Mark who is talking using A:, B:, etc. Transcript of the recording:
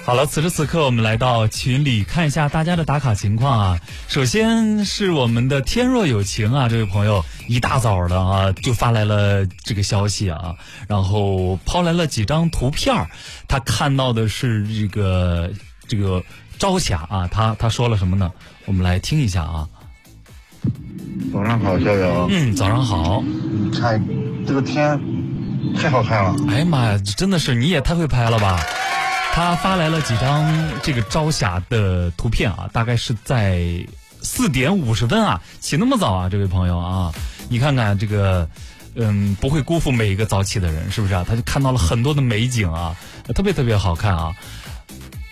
A: 好了，此时此刻我们来到群里看一下大家的打卡情况啊。首先是我们的天若有情啊，这位朋友一大早的啊就发来了这个消息啊，然后抛来了几张图片，他看到的是这个朝霞啊，他说了什么呢？我们来听一下啊。
B: 早上好，逍遥。
A: 早上好。
B: 你看这个天太好看了。
A: 哎呀妈呀，真的是你也太会拍了吧！他发来了几张这个朝霞的图片啊，大概是在4点50分啊，起那么早啊，这位朋友啊，你看看这个，不会辜负每一个早起的人，是不是啊？他就看到了很多的美景啊，特别特别好看啊。